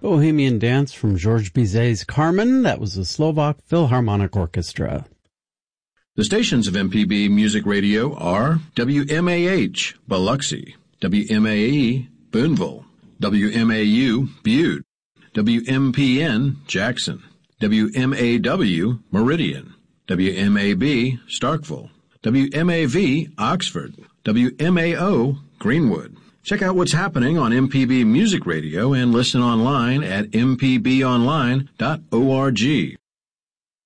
Bohemian Dance from George Bizet's Carmen. That was the Slovak Philharmonic Orchestra. The stations of MPB Music Radio are WMAH, Biloxi, WMAE, Boonville, WMAU, Butte, WMPN, Jackson, WMAW, Meridian, WMAB, Starkville, WMAV, Oxford, WMAO, Greenwood. Check out what's happening on MPB Music Radio and listen online at mpbonline.org.